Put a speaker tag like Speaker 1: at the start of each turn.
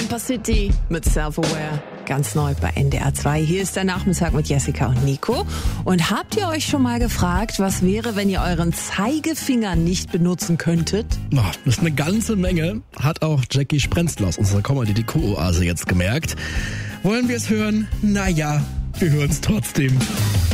Speaker 1: Camper City mit Self-Aware. Ganz neu bei NDR 2. Hier ist der Nachmittag mit Jessica und Nico. Und habt ihr euch schon mal gefragt, was wäre, wenn ihr euren Zeigefinger nicht benutzen könntet?
Speaker 2: Oh, das ist eine ganze Menge, hat auch Jackie Sprenzler aus unserer Comedy-Oase jetzt gemerkt. Wollen wir es hören? Naja, wir hören es trotzdem.